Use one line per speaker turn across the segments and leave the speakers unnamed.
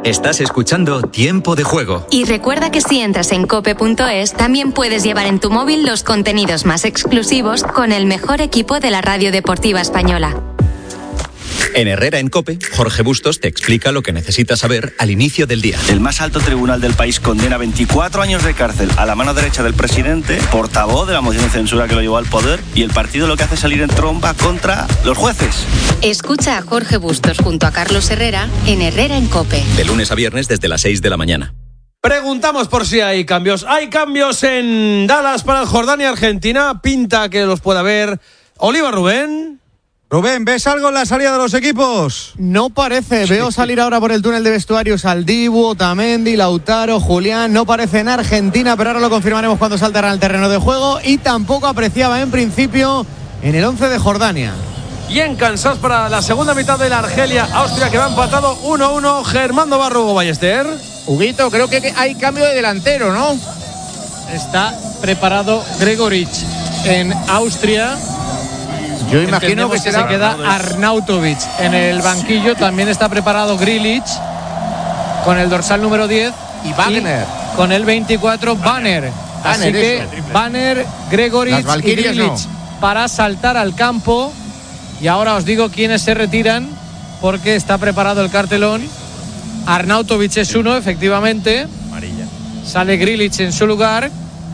Estás escuchando Tiempo de Juego.
Y recuerda que si entras en cope.es, también puedes llevar en tu móvil los contenidos más exclusivos con el mejor equipo de la radio deportiva española.
En Herrera en COPE, Jorge Bustos te explica lo que necesitas saber al inicio del día.
El más alto tribunal del país condena 24 años de cárcel a la mano derecha del presidente, portavoz de la moción de censura que lo llevó al poder, y el partido lo que hace es salir en tromba contra los jueces.
Escucha a Jorge Bustos junto a Carlos Herrera en Herrera en COPE.
De lunes a viernes desde las 6 de la mañana.
Preguntamos por si hay cambios. Hay cambios en Dallas para el Jordania-Argentina. Pinta que los pueda haber. Oliva, Rubén.
Rubén, ¿ves algo en la salida de los equipos?
No parece, veo salir ahora por el túnel de vestuarios al Dibu, Otamendi, Lautaro, Julián, no parece en Argentina, pero ahora lo confirmaremos cuando saltarán al terreno de juego, y tampoco apreciaba en principio en el 11 de Jordania.
Y en Kansas para la segunda mitad de la Argelia-Austria, que va empatado 1-1, Germán Barrugo Ballester.
Huguito, creo que hay cambio de delantero, ¿no?
Está preparado Gregoritsch en Austria.
Yo imagino que
se queda Arnautovic en el banquillo. También está preparado Grilic con el dorsal número 10
y Wagner
con el 24 Banner. Así que Banner, Gregoritsch y Grilic para saltar al campo. Y ahora os digo quiénes se retiran, porque está preparado el cartelón. Arnautovic es uno, efectivamente.
Amarilla.
Sale Grilic en su lugar.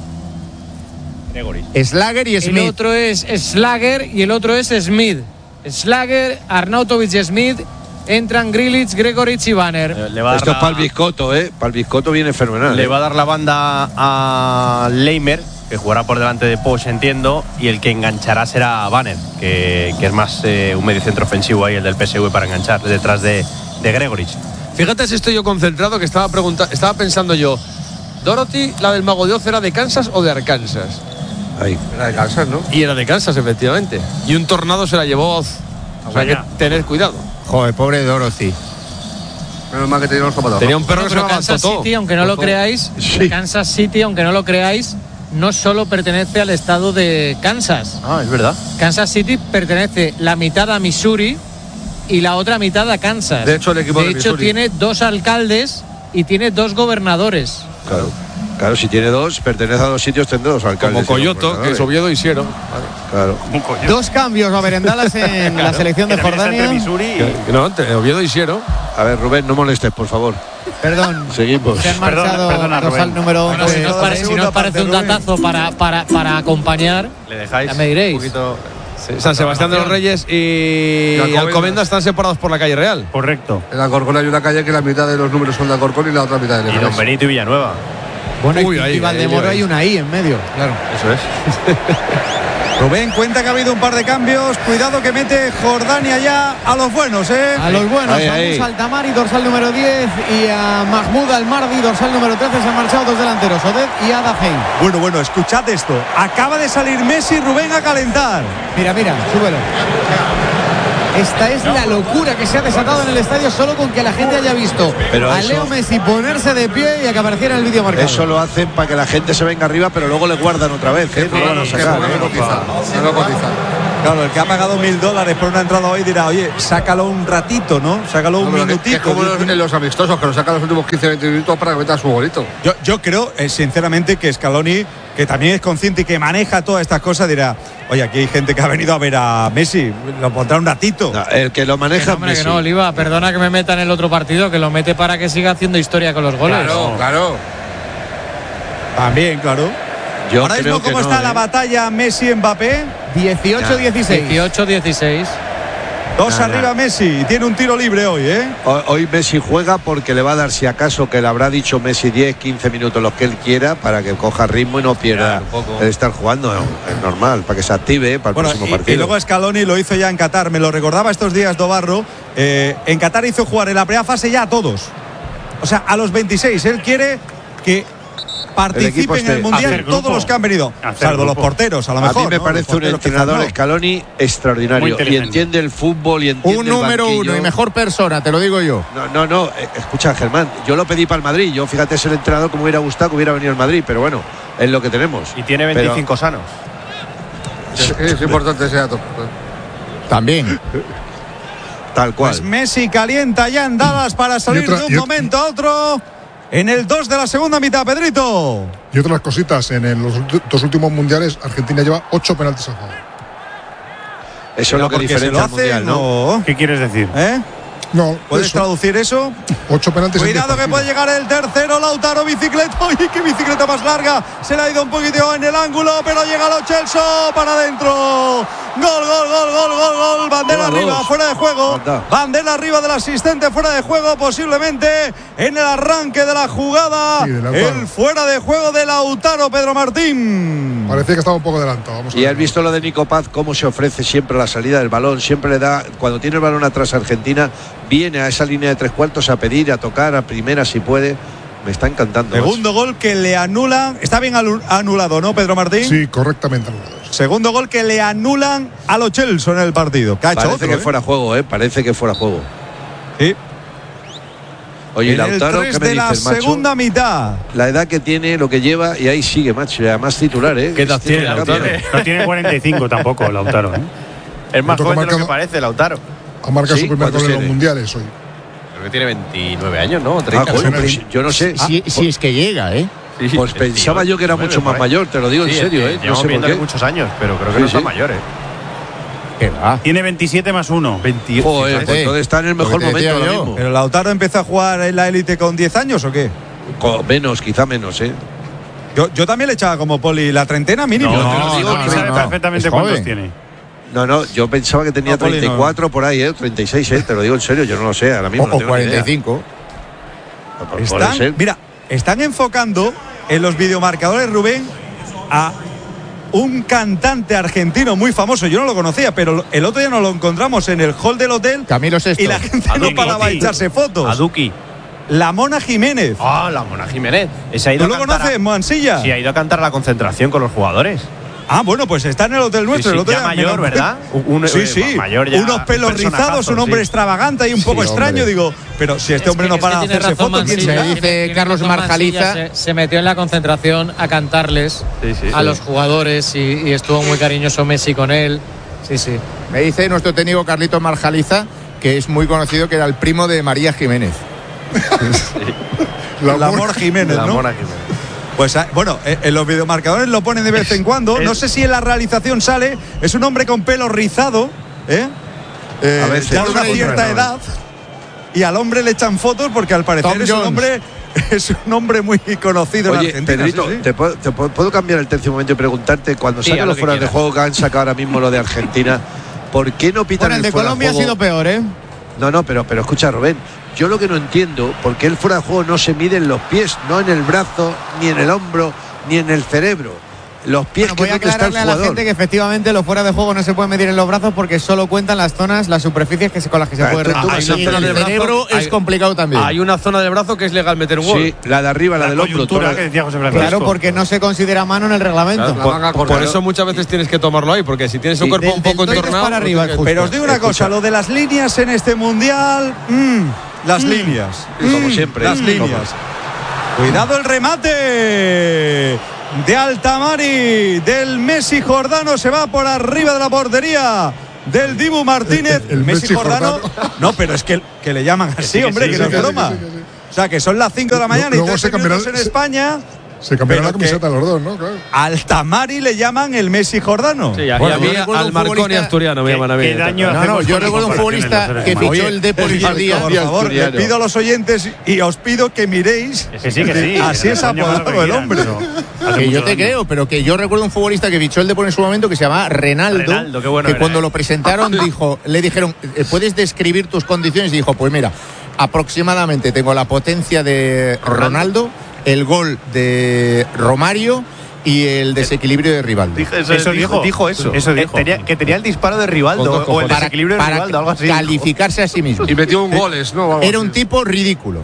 Slager y Smith.
El otro es Slager y el otro es Smith. Slager, Arnautovic y Smith. Entran Grilic, Gregoritsch y Banner.
Esto es para el Biscotto, Para el Biscotto viene fenomenal.
Le va a dar la banda a Leimer, que jugará por delante de Posch, entiendo, y el que enganchará será Banner, que es más un mediocentro ofensivo ahí, el del PSV, para enganchar detrás de Gregoritsch.
Fíjate si estoy yo concentrado, que estaba pensando yo, Dorothy, la del Mago de Oz, ¿era de Kansas o de Arkansas?
Ahí.
Era de Kansas, ¿no?
Y era de Kansas, efectivamente. Y un tornado se la llevó Oz. O sea, que tener cuidado.
Joder, pobre Dorothy.
Menos mal que tenía los zapatos.
Tenía un perro que se llamaba
Kansas
Totó.
City, aunque no lo creáis, Kansas City, aunque no lo creáis, no solo pertenece al estado de Kansas.
Ah, es verdad.
Kansas City pertenece la mitad a Missouri y la otra mitad a Kansas.
De hecho, el equipo de Missouri
tiene 2 alcaldes y tiene 2 gobernadores.
Claro, si tiene 2, pertenece a 2 sitios, tendrá 2 alcaldes.
Como Coyoto, que es Oviedo y Siero.
Claro.
2 cambios va a haber en Dallas en la selección de Jordania.
No, Oviedo y Siero.
A ver, Rubén, no molestes, por favor.
Perdón.
Seguimos.
Se han marchado al número 11.
Bueno, si nos parece un datazo para acompañar,
le dejáis
ya me diréis.
un poquito.
San Sebastián de los Reyes y Alcobendas están separados por la calle Real.
Correcto.
En Alcorcón hay una calle que la mitad de los números son de Alcorcón y la otra mitad de Leganés.
Y Don Benito y Villanueva.
Bueno, y Valdemoro hay una I en medio. Claro.
Eso es.
Rubén, cuenta que ha habido un par de cambios. Cuidado que mete Jordania ya a los buenos,
A los buenos.
Ahí.
A Musa Altamari, dorsal número 10, y a Mahmoud Almardi, dorsal número 13. Se han marchado 2 delanteros, Oded y Ada Hey.
Bueno, escuchad esto. Acaba de salir Messi, Rubén, a calentar.
Mira, súbelo. Esta es la locura que se ha desatado en el estadio solo con que la gente haya visto a Leo Messi ponerse de pie y a que apareciera en el vídeo marcado.
Eso lo hacen para que la gente se venga arriba, pero luego le guardan otra vez, No lo van a sacar.
No cotiza. Claro, el que ha pagado $1.000 por una entrada hoy dirá, oye, sácalo un ratito, ¿no? Sácalo un minutito.
Es como los amistosos, que lo sacan los últimos 15-20 minutos para que meta su golito.
Yo creo, sinceramente, que Scaloni, que también es consciente y que maneja todas estas cosas, dirá, oye, aquí hay gente que ha venido a ver a Messi, lo pondrá un ratito.
No, el que lo maneja
hombre,
Messi.
que no, Oliva, perdona que me meta en el otro partido, que lo mete para que siga haciendo historia con los goles.
Claro.
También, claro.
Yo
ahora mismo, ¿cómo está la batalla Messi-Mbappé?
18-16.
18-16.
2 arriba Messi, y tiene un tiro libre hoy,
Hoy Messi juega porque le va a dar, si acaso, que le habrá dicho Messi 10-15 minutos, los que él quiera, para que coja ritmo y no pierda el estar jugando. Es normal, para que se active para el próximo partido.
Y luego Scaloni lo hizo ya en Qatar, me lo recordaba estos días Dobarro. En Qatar hizo jugar en la primera fase ya a todos. O sea, a los 26. Él quiere que participen en el Mundial todos los que han venido, salvo los porteros, a lo mejor.
A mí me parece un entrenador, Scaloni, extraordinario, y entiende el fútbol y entiende
un número 1 y mejor persona, te lo digo yo.
No, escucha, Germán, yo lo pedí para el Madrid. Yo, fíjate, es el entrenador como hubiera gustado que hubiera venido al Madrid, pero bueno, es lo que tenemos.
Y tiene 25 sanos.
Es importante ese dato.
También.
Tal cual.
Pues Messi calienta ya en Dallas para salir de un momento a otro en el 2 de la segunda mitad, Pedrito.
Y otras cositas, en los 2 últimos mundiales, Argentina lleva 8 penaltis a favor.
Eso es lo que diferencia al mundial, ¿no?
¿Qué quieres decir?
No,
¿puedes traducir eso?
8 penaltis.
Cuidado que puede llegar el tercero. Lautaro, bicicleta. ¡Uy, qué bicicleta más larga! Se le ha ido un poquito en el ángulo, pero llega Lo Celso para adentro. Gol. Bandera arriba, fuera de juego. Bandera arriba del asistente, fuera de juego, posiblemente en el arranque de la jugada. Sí, el fuera de juego de Lautaro, Pedro Martín.
Parecía que estaba un poco adelantado.
Y has visto lo de Nico Paz, cómo se ofrece siempre a la salida del balón. Siempre le da, cuando tiene el balón atrás Argentina, viene a esa línea de 3/4 a pedir, a tocar, a primera si puede. Me está encantando.
Segundo gol que le anulan. Está bien anulado, ¿no, Pedro Martín?
Sí, correctamente anulado.
Segundo gol que le anulan a Lo Celso en el partido.
Parece que fuera juego, parece que fuera juego.
Sí.
Oye,
en
Lautaro,
el 3
¿qué me
de la
dices, macho?
segunda mitad.
La edad que tiene, lo que lleva, y ahí sigue, macho. Y además titular,
¿Qué edad tiene Lautaro? No tiene 45 tampoco, Lautaro.
Es más joven de lo que parece, Lautaro.
Ha marcado su primer gol en los mundiales hoy.
Creo que tiene 29 años, ¿no? 30.
Pues yo no sé.
Si es que llega,
Sí, pues pensaba yo que era mucho más mayor, te lo digo en serio,
No sé por qué. Muchos años, pero creo que no está mayor,
¿Qué va? Tiene 27 más 1.
28. Joder, pues entonces está en el mejor momento ahora mismo.
¿Pero Lautaro empezó a jugar en la élite con 10 años o qué?
Menos, quizá menos,
Yo también le echaba como Poli la treintena mínimo.
No, sabe perfectamente cuántos tiene.
No, yo pensaba que tenía 34 por ahí, 36, te lo digo en serio, yo no lo sé, ahora mismo.
O 45.
Están enfocando en los videomarcadores, Rubén, a un cantante argentino muy famoso. Yo no lo conocía, pero el otro día nos lo encontramos en el hall del hotel.
Camilo Sesto.
Y la gente no paraba de echarse fotos.
Aduki.
La Mona Jiménez.
La Mona Jiménez.
¿Tú lo conoces, Mansilla?
Sí, ha ido a cantar la concentración con los jugadores.
Bueno, pues está en el hotel nuestro.
Sí,
el otro
ya mayor, ¿verdad?
Sí.
Mayor ya,
unos pelos rizados, un hombre extravagante y un poco extraño. Digo, pero si este hombre no para de hacerse fotos, ¿quién será?
Me dice Carlos Marjaliza.
Se metió en la concentración a cantarles a los jugadores y estuvo muy cariñoso Messi con él. Sí.
Me dice nuestro técnico Carlitos Marjaliza que es muy conocido, que era el primo de María Jiménez.
La Mona Jiménez, ¿no? La Mona Jiménez. Pues bueno, en los videomarcadores lo ponen de vez en cuando. No sé si en la realización sale. Es un hombre con pelo rizado, a veces, ya de una cierta edad. Y al hombre le echan fotos porque al parecer es un hombre muy conocido en Argentina.
Pedrito, ¿te puedo cambiar el tercio momento y preguntarte, cuando sacan los fueras de juego que han sacado ahora mismo lo de Argentina, ¿por qué no pitan el fuera de juego?
El de Colombia ha sido peor,
No, pero escucha, Rubén. Yo lo que no entiendo, ¿por qué el fuera de juego no se mide en los pies, no en el brazo, ni en el hombro, ni en el cerebro? Los pies,
voy a aclararle a la gente que efectivamente los fuera de juego no se pueden medir en los brazos porque solo cuentan las zonas, las superficies con las que se puede returar.
En el cerebro es complicado también.
Hay una zona del brazo que es legal meter un gol.
Sí, la de arriba, la del hombro.
Que decía José Francisco.
Claro, porque no se considera mano en el reglamento.
Por eso muchas veces tienes que tomarlo ahí, porque si tienes un cuerpo un poco entornado.
Para arriba,
pero os digo una cosa, lo de las líneas en este mundial. Las líneas.
Como siempre.
Las líneas. Cuidado el remate de Altamari, del Messi Jordano, se va por arriba de la portería del Dibu Martínez.
El Messi Jordano.
No, pero es que le llaman así, hombre, que no es broma. O sea, que son las 5 de la mañana y 3 minutos en España.
Se cambiaron la camiseta los dos, ¿no? Claro.
Altamari le llaman el Messi Jordano.
Sí, y a mí al Marconi asturiano me llaman a mí.
Yo recuerdo un futbolista que fichó el Depor por día.
Por favor, le pido a los oyentes y os pido que miréis.
Que sí.
Así es apodado el hombre.
Que yo te creo, pero que yo recuerdo un futbolista que fichó el Depor en su momento que se llamaba Renaldo,
qué bueno
que
era,
cuando lo presentaron le dijeron, ¿puedes describir tus condiciones? Y dijo, pues mira, aproximadamente tengo la potencia de Ronaldo, el gol de Romario y el desequilibrio de Rivaldo.
Dijo eso. Que tenía el disparo de Rivaldo o el desequilibrio de Rivaldo, algo así.
Calificarse a sí mismo.
Y metió un goles, ¿no?
Era un tipo ridículo.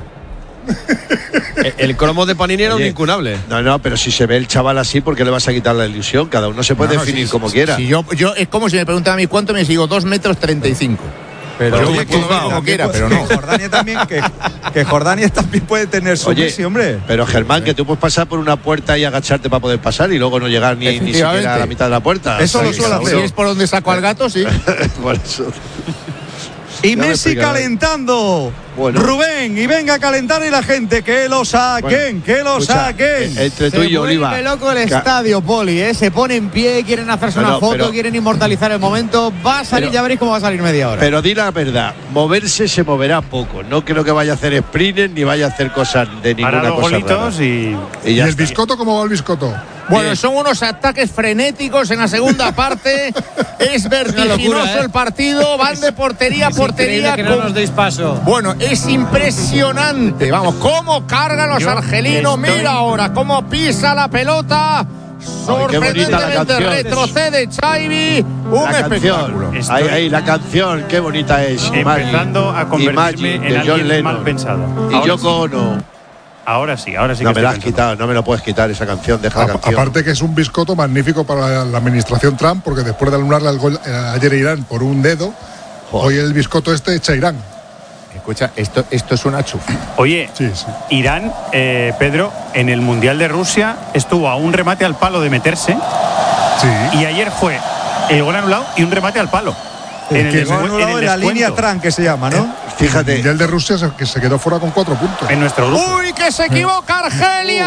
El cromo de Panini era un incunable.
No, pero si se ve el chaval así, ¿por qué le vas a quitar la ilusión? Cada uno se puede definir como quiera.
Si yo es como si me preguntan a mí cuánto me sigo, 2 metros 35.
Pero
como quiera, pero no.
Jordania también, que Jordania también puede tener su Messi, hombre.
Pero Germán, que tú puedes pasar por una puerta y agacharte para poder pasar y luego no llegar ni siquiera a la mitad de la puerta.
Eso lo suelo hacer.
Si es por donde saco al gato, sí.
Por eso.
Y Messi calentando. Bueno. Rubén, y venga a calentar y la gente, que lo saquen, que lo saquen.
Entre tú y yo, Oliva.
Se vuelve loco el estadio, Poli, se pone en pie, quieren hacerse una foto, quieren inmortalizar el momento. Va a salir, ya veréis cómo va a salir media hora.
Pero di la verdad, moverse se moverá poco. No creo que vaya a hacer sprint ni vaya a hacer cosas de ninguna cosa rara.
Y
el Biscotto, ¿cómo va el Biscotto?
Bueno, son unos ataques frenéticos en la segunda parte. Es vertiginoso el partido. Van de portería a portería.
Que no nos deis paso.
Bueno, es impresionante. Vamos, cómo cargan los argelinos. Mira ahora cómo pisa la pelota. Sorprendentemente retrocede Xavi. Un espectáculo.
Ahí la canción, qué bonita es.
Empezando a convertirme en alguien mal pensado.
Y Yoko Ono.
Ahora sí.
No me la has quitado, no me lo puedes quitar esa canción, deja la canción.
Aparte que es un Biscotto magnífico para la administración Trump, porque después de anularle el gol ayer a Irán por un dedo, hoy el Biscotto echa a Irán.
Escucha, esto es una chufa.
Oye, sí. Irán, Pedro, en el Mundial de Rusia estuvo a un remate al palo de meterse. Sí. Y ayer fue el gol anulado y un remate al palo.
En la línea Trump, que se llama, ¿no?
Fíjate. El Mundial de Rusia que se quedó fuera con 4 puntos.
En nuestro grupo.
¡Uy, que se equivoca Argelia!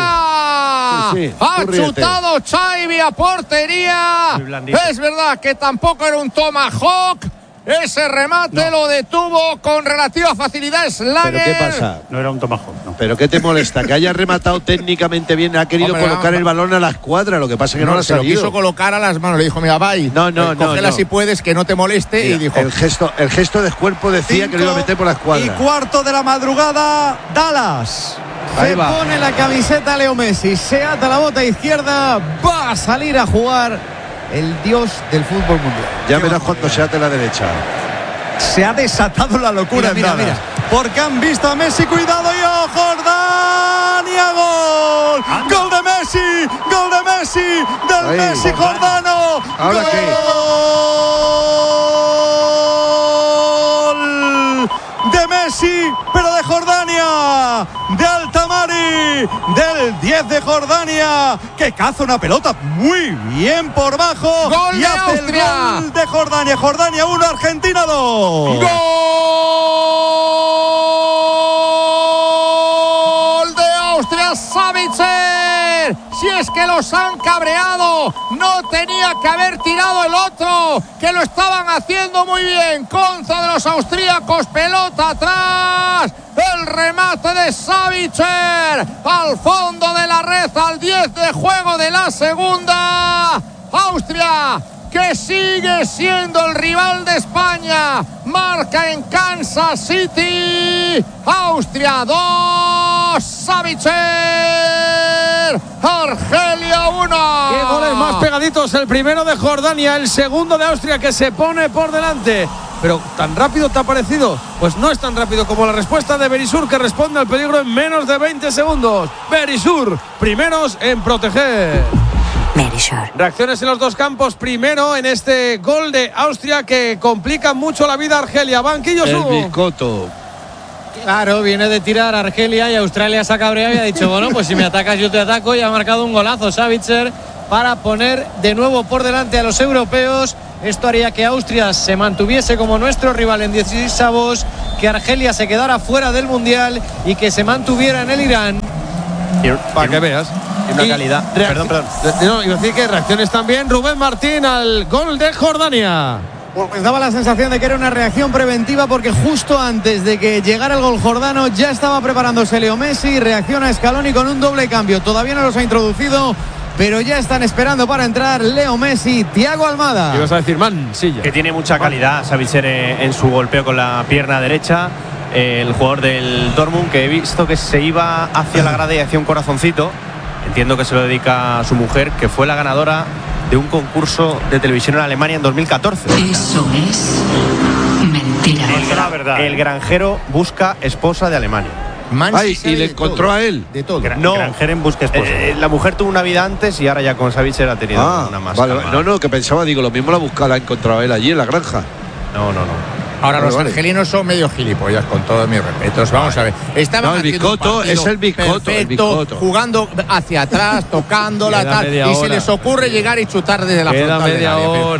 Ha chutado Xavi a portería. Es verdad que tampoco era un tomahawk. Ese remate lo detuvo con relativa facilidad Slager.
¿Pero qué pasa?
No era un tomahawk, no.
¿Pero qué te molesta? Que haya rematado técnicamente bien, ha querido colocar el balón a la escuadra, lo que pasa es que no lo ha salido.
Se lo quiso colocar a las manos, le dijo, mira, vai, cógela si puedes, que no te moleste. Mira, y dijo…
El gesto de cuerpo decía que lo iba a meter por la escuadra.
Y cuarto de la madrugada, Dallas.
Se pone la camiseta Leo Messi, se ata la bota izquierda, va a salir a jugar el dios del fútbol mundial.
Ya verás cuando se ate la derecha.
Se ha desatado la locura. Mira. Porque han visto a Messi, cuidado, y ¡oh, Jordania! ¡Gol! ¡Gol de Messi! ¡Gol de Messi! ¡Del Messi Jordano!
¿Ahora
¡Gol! De Messi, pero de Jordania, de Altamari, del 10 de Jordania, que caza una pelota muy bien por bajo.
¡Gol
y
de
hace
Austria!
El gol de Jordania. Jordania 1, Argentina 2.
¡Gol de Austria, Savitzer! Si es que los han cabreado, no tenía que haber tirado el otro, que lo estaban haciendo muy bien. Conza de los austríacos, pelota atrás. El remate de Savitzer al fondo de la red, al 10 de juego de la segunda. Austria, que sigue siendo el rival de España, marca en Kansas City. Austria 2, Savitzer, Argelia 1.
Qué goles más pegaditos, el primero de Jordania, el segundo de Austria, que se pone por delante. Pero ¿tan rápido te ha parecido? Pues no es tan rápido como la respuesta de Berisur, que responde al peligro en menos de 20 segundos. Berisur, primeros en proteger. Reacciones en los dos campos. Primero en este gol de Austria que complica mucho la vida a Argelia. Banquillo
el Biscotto.
Claro, viene de tirar Argelia y Australia se ha cabreado y ha dicho, bueno, pues si me atacas yo te ataco, y ha marcado un golazo Savitzer para poner de nuevo por delante a los europeos. Esto haría que Austria se mantuviese como nuestro rival en 16avos, que Argelia se quedara fuera del Mundial y que se mantuviera en el Irán.
Para que veas.
Una calidad. Perdón.
No, iba a decir que reacciones también Rubén Martín al gol de Jordania.
Pues daba la sensación de que era una reacción preventiva, porque justo antes de que llegara el gol jordano ya estaba preparándose Leo Messi. Reacciona Scaloni con un doble cambio. Todavía no los ha introducido, pero ya están esperando para entrar Leo Messi, Thiago Almada.
¿Qué ibas a decir, Mansilla?
Que tiene mucha calidad Savitzer en su golpeo con la pierna derecha. El jugador del Dortmund, que he visto que se iba hacia la grada y hacía un corazoncito. Entiendo que se lo dedica a su mujer, que fue la ganadora de un concurso de televisión en Alemania en 2014.
Eso es mentira.
El granjero busca esposa de Alemania.
Y le encontró a él.
De todo.
No,
granjero en busca esposa.
La mujer tuvo una vida antes y ahora ya con Savitzer ha tenido una más.
Vale. No, que pensaba, digo, lo mismo la buscaba, la ha encontrado él allí en la granja.
No.
Ahora los argelinos son medio gilipollas, con todos mis respetos. Vamos a ver. Estaban
el Biscotto es el Biscotto.
Jugando hacia atrás, tocándola, tal. Y se les ocurre llegar y chutar desde la frontal.
Queda media hora.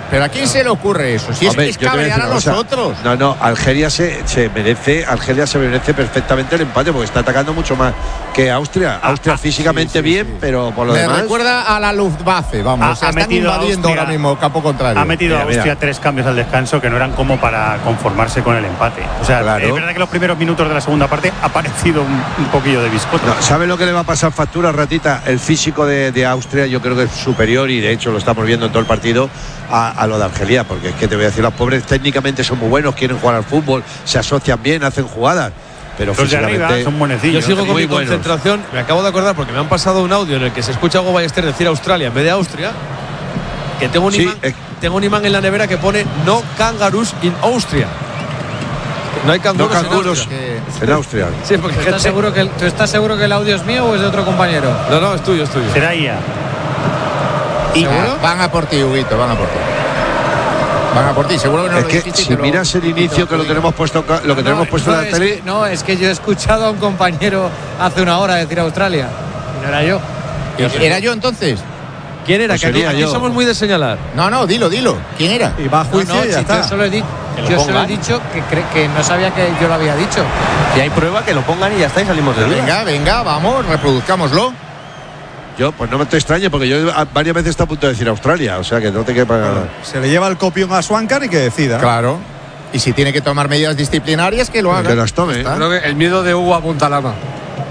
¿Pero a quién se le ocurre eso? Si
Hombre,
es que es cabrear a los otros.
No, Argelia se merece perfectamente el empate porque está atacando mucho más que Austria. Austria físicamente bien, pero por lo demás.
Me recuerda a la Luftwaffe, vamos. Están invadiendo ahora mismo campo contrario.
Ha metido a Austria 3 cambios al descanso que no eran como para conformarse con el empate. O sea, claro. Es verdad que los primeros minutos de la segunda parte ha parecido un poquillo de biscoto.
No, ¿sabe lo que le va a pasar factura, Ratita? El físico de Austria yo creo que es superior y de hecho lo estamos viendo en todo el partido a lo de Argelia, porque es que te voy a decir, los pobres técnicamente son muy buenos, quieren jugar al fútbol, se asocian bien, hacen jugadas, pero
los físicamente de arriba son buenecillos.
Yo sigo con mi concentración, me acabo de acordar porque me han pasado un audio en el que se escucha a Hugo Ballester decir Australia en vez de Austria, que tengo un imán en la nevera que pone no kangaroos in Austria. No hay canguros
en Austria.
Sí, porque ¿Tú estás seguro que el audio es mío o es de otro compañero?
No, es tuyo.
Será IA.
¿Seguro? Van a por ti, Huguito, van a por ti. Van a por ti, seguro que no
es
lo
que
dijiste.
Si miras el inicio que lo tenemos puesto en la tele.
Es que yo he escuchado a un compañero hace una hora decir Australia. Y no era yo.
¿Era yo entonces?
¿Quién era? Pues que aquí somos muy de señalar.
No, dilo. ¿Quién era?
Y va a juicio y ya está.
Yo solo he dicho que no sabía que yo lo había dicho.
Si hay prueba, que lo pongan y ya está y salimos de duda.
Venga, vamos, reproduzcámoslo.
Yo, pues no me te extrañe, porque yo varias veces está a punto de decir Australia, o sea que no te quepa nada.
Se le lleva el copión a Swankar y que decida.
Claro. Y si tiene que tomar medidas disciplinarias, que lo haga.
Que las tome.
Creo que el miedo de Hugo apunta a lama.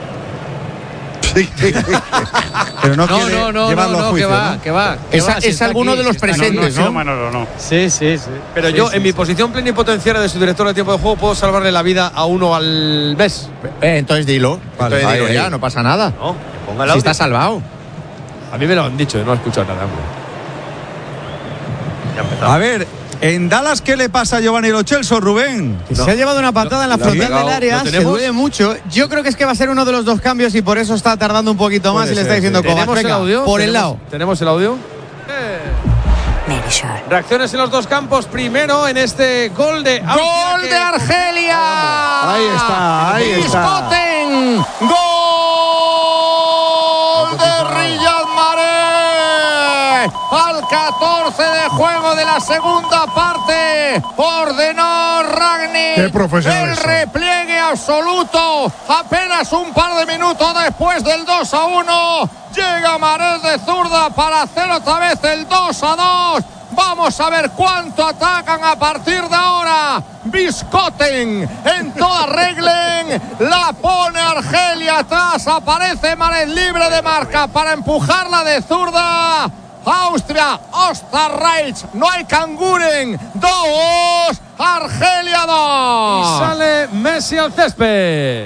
Pero no llevarlo a juicio,
que va.
Es alguno de los presentes, ¿no?
No.
Sí.
Pero yo, en mi posición plenipotenciaria de su director de tiempo de juego, puedo salvarle la vida a uno al mes.
Entonces dilo.
Vale,
ya, no pasa nada.
No,
si está salvado.
A mí me lo han dicho, no he escuchado nada.
A ver, en Dallas, ¿qué le pasa a Giovanni Lo Celso, Rubén?
Se ha llevado una patada en la frontal del área, se duele mucho. Yo creo que es que va a ser uno de los dos cambios y por eso está tardando un poquito más y le está diciendo Kovac.
¿Tenemos el audio?
Por el lado.
¿Tenemos el audio? Reacciones en los dos campos. Primero en este gol de Austria.
¡Gol de Argelia!
Ahí está.
¡Discoten! ¡Gol de Riyad Mahrez! Al 14 de juego de la segunda parte, ordenó Rangnick
¡Qué profesional!
El repliegue absoluto. Apenas un par de minutos después del 2-1, llega Mahrez de zurda para hacer otra vez el 2-2. Vamos a ver cuánto atacan a partir de ahora. Biscoten en toda regla. La pone Argelia atrás. Aparece Mahrez libre de marca para empujarla de zurda. Austria, Osterreich, no hay Kanguren. 2, Argelia 2.
Y sale Messi al césped.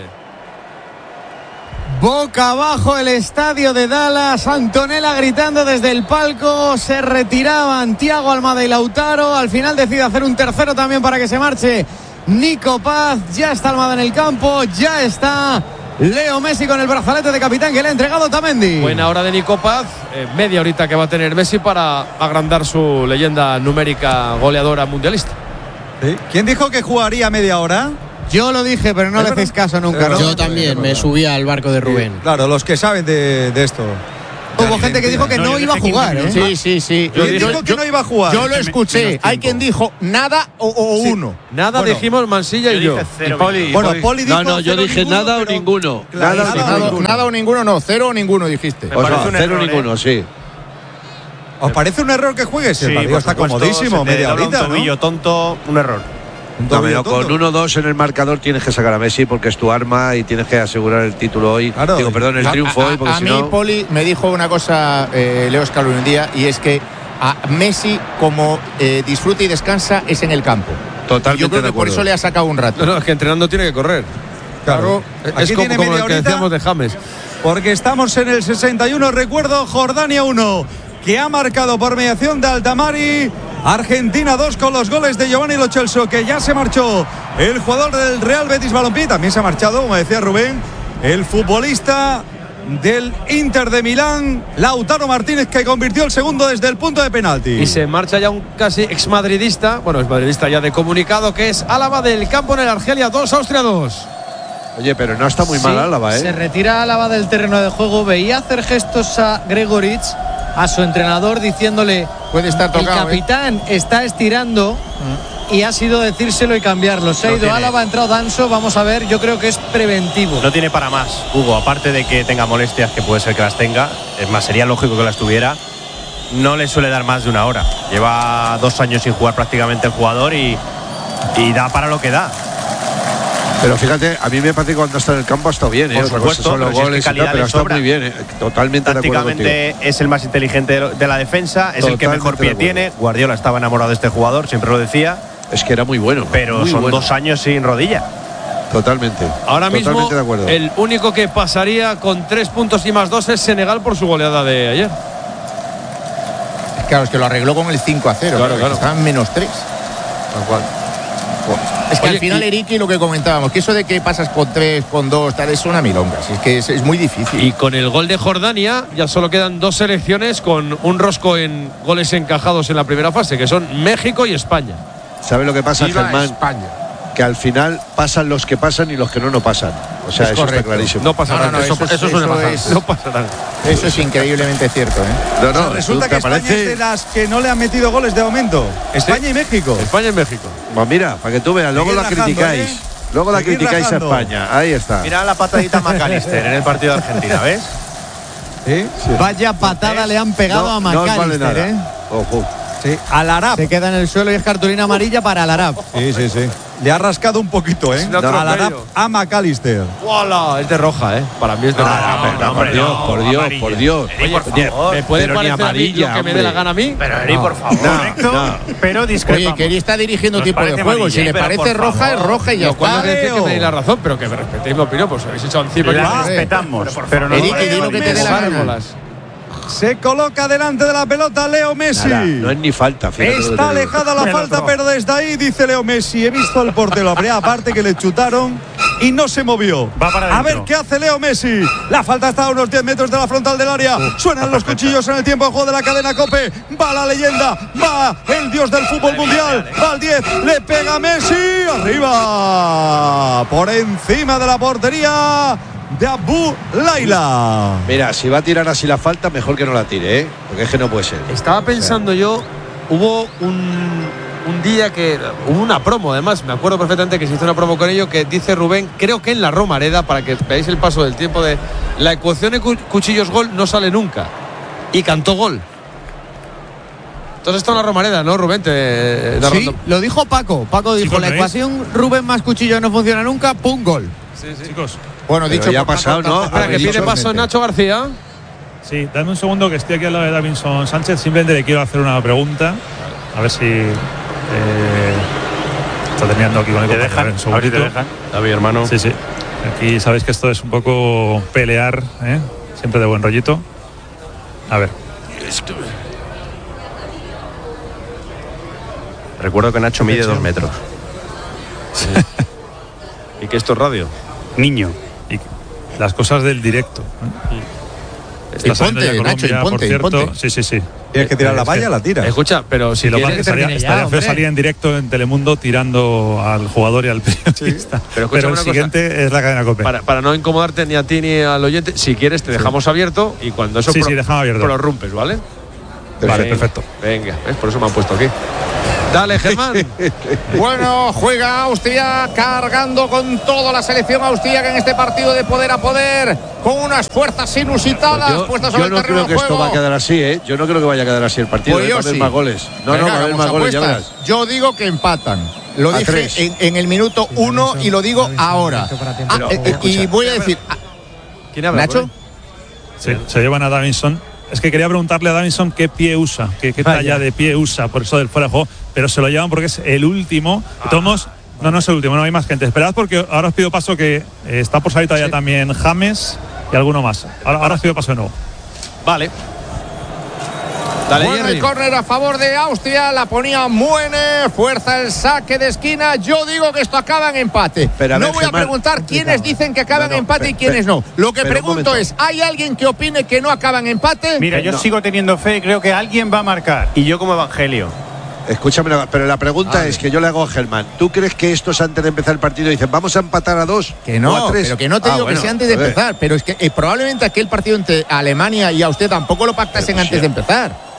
Boca abajo el estadio de Dallas, Antonella gritando desde el palco, se retiraban Thiago Almada y Lautaro, al final decide hacer un tercero también para que se marche Nico Paz, ya está Almada en el campo, ya está Leo Messi con el brazalete de capitán que le ha entregado Otamendi.
Buena hora de Nico Paz, media horita que va a tener Messi para agrandar su leyenda numérica goleadora mundialista.
¿Sí? ¿Quién dijo que jugaría media hora?
Yo lo dije, pero no le hacéis caso nunca, ¿no?
Yo también me subí al barco de Rubén.
Claro, los que saben de esto.
Hubo gente que dijo que no iba a jugar, ¿eh?
Sí.
¿Quién dijo que no iba a jugar?
Yo lo escuché. Hay quien dijo nada o uno.
Nada dijimos Mansilla y yo.
Poli dijo
no, yo dije nada o ninguno.
Nada o ninguno, no. 0 o ninguno dijiste.
O sea, 0 o ninguno, sí.
¿Os parece un error que juegues?
Sí,
el partido está comodísimo, media horita,
un tobillo tonto, un error.
Pero con 1-2 en el marcador tienes que sacar a Messi porque es tu arma y tienes que asegurar el título hoy. Claro. El triunfo hoy. Porque
a mí, Poli, me dijo una cosa, Leo Scaloni un día, y es que a Messi, como disfruta y descansa, es en el campo.
Totalmente.
Yo creo que por eso le ha sacado un rato.
No, es que entrenando tiene que correr. Claro. Es como lo que decíamos de James.
Porque estamos en el 61, recuerdo, Jordania 1, que ha marcado por mediación de Altamari. Argentina 2 con los goles de Giovanni Lo Celso, que ya se marchó el jugador del Real Betis Balompié. También se ha marchado, como decía Rubén, el futbolista del Inter de Milán, Lautaro Martínez, que convirtió el segundo desde el punto de penalti.
Y se marcha ya un casi exmadridista, bueno, exmadridista ya de comunicado, que es Álava del campo en el Argelia 2, Austria 2.
Oye, pero no está muy mal Álava, ¿eh?
Se retira Álava del terreno de juego. Veía hacer gestos a Gregoritsch, a su entrenador, diciéndole
Puede estar tocado.
El capitán está estirando y ha sido decírselo y cambiarlo. Se ha ido Álava, ha entrado Danso. Vamos a ver, yo creo que es preventivo.
No tiene para más, Hugo, aparte de que tenga molestias, que puede ser que las tenga. Es más, sería lógico que las tuviera. No le suele dar más de una hora. Lleva 2 años sin jugar prácticamente el jugador y da para lo que da.
Pero fíjate, a mí me parece que cuando está en el campo ha estado bien,
Por supuesto,
son los goles y tal, pero está muy bien, totalmente de acuerdo contigo.
Tácticamente es el más inteligente de la defensa, es el que mejor pie tiene. Guardiola estaba enamorado de este jugador, siempre lo decía.
Es que era muy bueno.
Pero
muy
son
bueno.
2 años sin rodilla.
Totalmente.
Ahora mismo,
de acuerdo.
el único que pasaría con 3 puntos y más 2 es Senegal por su goleada de ayer.
Claro, es que lo arregló con el 5-0. Claro. Estaban -3.
Tal cual.
Es que al final, Eriki, lo que comentábamos, que eso de que pasas con 3, con 2, tal, es una milonga. Es que es muy difícil.
Y con el gol de Jordania ya solo quedan 2 selecciones con un rosco en goles encajados en la primera fase, que son México y España.
¿Sabe lo que pasa, Germán?
España.
Que al final pasan los que pasan y los que no pasan. O sea, eso está clarísimo.
No pasa nada. Eso suele pasar. No pasa nada.
Eso es increíblemente cierto, ¿eh?
No, resulta que España es de las que no le han metido goles de momento. España y México.
España y México.
Pues mira, para que tú veas, luego la criticáis. Luego la criticáis a España. Ahí está.
Mira la patadita McAllister en el partido de Argentina, ¿ves?
Sí. Vaya patada le han pegado a McAllister,
no vale nada. Ojo.
Sí, al Arab.
Se queda en el suelo y es cartulina amarilla para el Arab.
Sí. Le ha rascado un poquito, ¿eh? Al Arab a McAllister.
¡Hola! Es de roja, ¿eh? Para mí es de roja.
Por Dios.
¿Me puede parecer amarilla, lo que me dé la gana a mí?
Pero Eri, por favor.
Correcto, pero discrepamos.
Oye, que Eri está dirigiendo tipo de juego. Si le parece roja, es roja y ya está.
No decir que me deis la razón, pero que me respetéis mi opinión, pues habéis echado encima.
La respetamos, pero no.
Eri, que di lo que te dé la gana.
Se coloca delante de la pelota Leo Messi.
Nada, no es ni falta.
Está alejada la falta, pero desde ahí dice Leo Messi: he visto al portero, aparte que le chutaron y no se movió. A ver qué hace Leo Messi. La falta está a unos 10 metros de la frontal del área. Suenan los cuchillos en el tiempo de juego de la cadena COPE. Va la leyenda, va el dios del fútbol mundial. Va al 10, le pega Messi. Arriba, por encima de la portería de Abu Laila.
Mira, si va a tirar así la falta, mejor que no la tire, ¿eh? Porque es que no puede ser.
Estaba pensando yo, hubo un día que hubo una promo, además, me acuerdo perfectamente que se hizo una promo con ello, que dice Rubén, creo que en la Romareda, para que veáis el paso del tiempo, de la ecuación de cuchillos gol no sale nunca. Y cantó gol. Entonces está en la Romareda, ¿no, Rubén?
Sí, lo dijo Paco. Paco dijo, la ecuación Rubén más cuchillo no funciona nunca, ¡pum! Gol.
Sí.
Chicos.
Bueno, dicho
ya ha pasado, ¿no?
Espera, que pide paso Nacho García.
Sí, dame un segundo que estoy aquí al lado de Davinson Sánchez. Simplemente le quiero hacer una pregunta. A ver si está terminando aquí con el compañero.
A ver si te dejan. David, hermano.
Sí. Aquí sabéis que esto es un poco pelear, ¿eh? Siempre de buen rollito. A ver.
Recuerdo que Nacho mide 2 metros. ¿Y que esto es radio?
Niño. Y las cosas del directo.
Está saliendo ya Colombia, por cierto.
Sí.
Tienes que tirar la valla, la tira.
Escucha, pero si
lo pasa estaría feo salir en directo en Telemundo tirando al jugador y al periodista.
Sí, pero
el siguiente es la cadena COPE.
Para no incomodarte ni a ti ni al oyente, si quieres te dejamos abierto y cuando eso
dejamos abierto.
Lo rompes, ¿vale?
Vale, perfecto.
Venga, por eso me han puesto aquí. Dale, Germán.
Bueno, juega Austria cargando con toda la selección austríaca en este partido de poder a poder, con unas fuerzas inusitadas puestas sobre el terreno de juego.
Yo no creo que esto va a quedar así, ¿eh? Yo no creo que vaya a quedar así el partido.
Pues
va a haber más goles. No, va a haber más goles, ya verás.
Yo digo que empatan. Lo dije en el minuto 1 y lo digo ahora. Y voy a decir...
¿Quién habla?
¿Nacho?
Sí, se llevan a Davinson. Es que quería preguntarle a Davinson qué pie usa, qué talla de pie usa, por eso del fuera de juego, pero se lo llevan porque es el último. Tomos, no es el último, no hay más gente. Esperad porque ahora os pido paso, que está por salir todavía también James y alguno más. Ahora os pido paso de nuevo.
Vale. Dale,
bueno, el córner a favor de Austria, la ponía Muene, fuerza el saque de esquina. Yo digo que esto acaba en empate. No voy a preguntar quiénes dicen que acaban en empate y quiénes no. Lo que pregunto es, ¿hay alguien que opine que no acaban en empate?
Mira, yo sigo teniendo fe y creo que alguien va a marcar.
Y yo como Evangelio.
Escúchame, pero la pregunta es que yo le hago a Germán. ¿Tú crees que esto es antes de empezar el partido? Dicen, vamos a empatar a 2.
Que no,
o a 3.
pero que no te digo que sea antes de empezar. Pero es que probablemente aquel partido entre Alemania y Austria tampoco lo pactasen antes de empezar.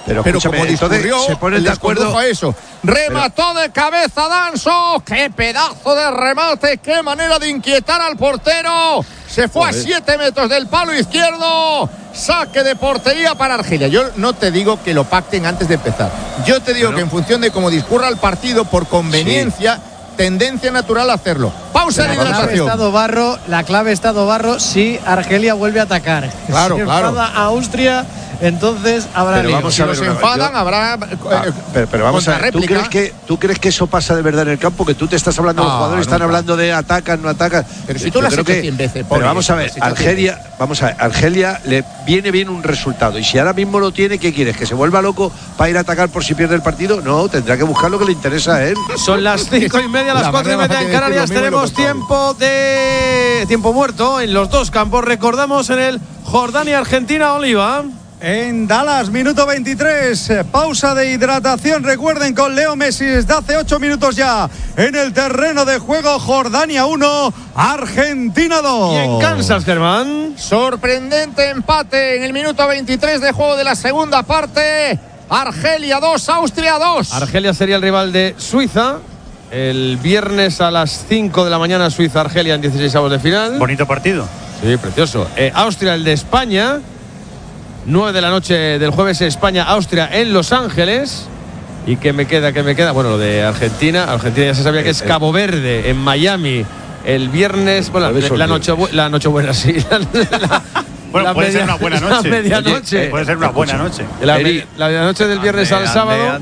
Pero como discurrió,
se ponen de acuerdo
a eso. Remató de cabeza Danso. ¡Qué pedazo de remate! ¡Qué manera de inquietar al portero! Se fue a 7 metros del palo izquierdo. Saque de portería para Argelia. Yo no te digo que lo pacten antes de empezar. Yo te digo que en función de cómo discurra el partido, por conveniencia, tendencia natural a hacerlo. Pausa de hidratación.
La clave está Dobarro si Argelia vuelve a atacar.
Claro,
si enfada a Austria, entonces habrá lío.
Si los enfadan, habrá
pero vamos a ver, ¿tú crees que eso pasa de verdad en el campo? Que tú te estás hablando, los jugadores están hablando de atacan, no atacan.
Pero si tú lo has hecho 100 veces.
Pero vamos a ver, Argelia le viene bien un resultado. Y si ahora mismo lo tiene, ¿qué quieres? ¿Que se vuelva loco para ir a atacar por si pierde el partido? No, tendrá que buscar lo que le interesa a él.
Son las 5:30, las 4:30 en Canarias. Tenemos tiempo muerto en los dos campos. Recordamos en el Jordania-Argentina, Oliva.
En Dallas, minuto 23, pausa de hidratación. Recuerden, con Leo Messi desde hace 8 minutos ya en el terreno de juego. Jordania 1, Argentina 2.
Y en Kansas, Germán,
sorprendente empate en el minuto 23 de juego de la segunda parte. Argelia 2, Austria 2.
Argelia sería el rival de Suiza el viernes a las 5 de la mañana. Suiza-Argelia en 16avos de final.
Bonito partido.
Sí, precioso. Austria, el de España, 9 de la noche del jueves, España-Austria en Los Ángeles. ¿Y qué me queda? Bueno, lo de Argentina. Argentina ya se sabía que es Cabo Verde, en Miami, el viernes. Bueno, la Nochebuena, sí.
Bueno, puede ser una buena noche.
La medianoche.
Puede ser una buena noche.
La medianoche del viernes al sábado.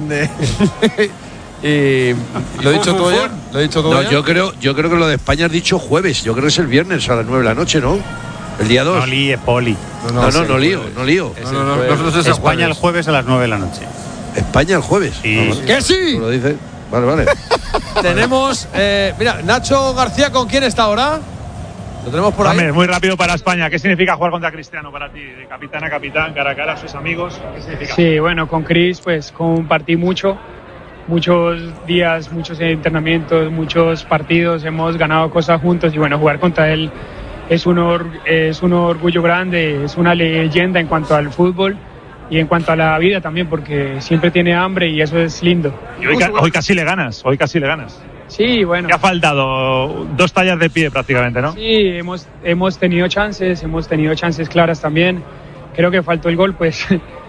Y lo he dicho todo ya.
No, yo creo que lo de España has dicho jueves. Yo creo que es el viernes a las 9 de la noche, ¿no? El día 2.
No líes, Poli.
No lío.
Nosotros es España el jueves a las 9 de la noche.
¿España el jueves?
Sí.
¡Que sí!
Lo dice. Vale.
Tenemos, mira, Nacho García, ¿con quién está ahora? Lo tenemos por ahí.
Hombre, muy rápido para España. ¿Qué significa jugar contra Cristiano para ti? De capitán a capitán, cara a cara, sus amigos. ¿Qué significa?
Sí, bueno, con Cris pues compartí muchos días, muchos entrenamientos, muchos partidos, hemos ganado cosas juntos y bueno, jugar contra él es un orgullo grande, es una leyenda en cuanto al fútbol y en cuanto a la vida también, porque siempre tiene hambre y eso es lindo.
Y hoy casi le ganas,
Sí, bueno.
Te ha faltado 2 tallas de pie prácticamente, ¿no?
Sí, hemos tenido chances claras también. Creo que faltó el gol, pues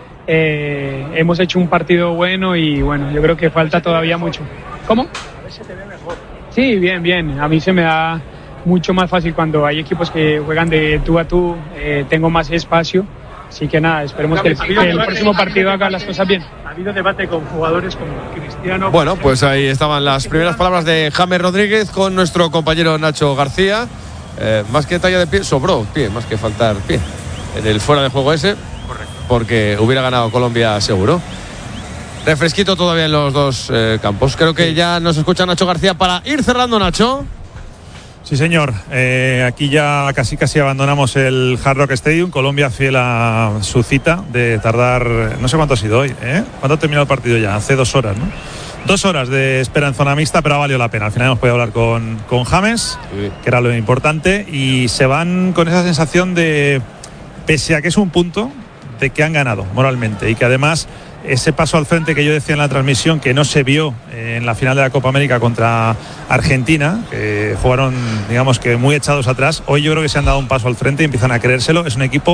hemos hecho un partido bueno y bueno, yo creo que falta todavía mucho. ¿Cómo? A veces te ve mejor. Sí, bien. A mí se me da mucho más fácil cuando hay equipos que juegan de tú a tú, tengo más espacio. Así que nada, esperemos que el próximo partido haga las cosas bien.
Ha habido debate con jugadores como Cristiano.
Bueno, pues ahí estaban las primeras palabras de James Rodríguez con nuestro compañero Nacho García. Más que talla de pie, sobró pie, más que faltar pie en el fuera de juego ese. Correcto. Porque hubiera ganado Colombia seguro. Refresquito todavía en los dos campos. Creo que ya nos escucha Nacho García para ir cerrando, Nacho.
Sí, señor. Aquí ya casi abandonamos el Hard Rock Stadium. Colombia fiel a su cita de tardar, no sé cuánto ha sido hoy, ¿Cuándo ha terminado el partido ya? Hace 2 horas, ¿no? 2 horas de espera en zona mixta, pero ha valido la pena. Al final hemos podido hablar con James, que era lo importante, y se van con esa sensación de, pese a que es un punto, de que han ganado moralmente y que además ese paso al frente que yo decía en la transmisión, que no se vio en la final de la Copa América contra Argentina, que jugaron, digamos que muy echados atrás, hoy yo creo que se han dado un paso al frente y empiezan a creérselo. Es un equipo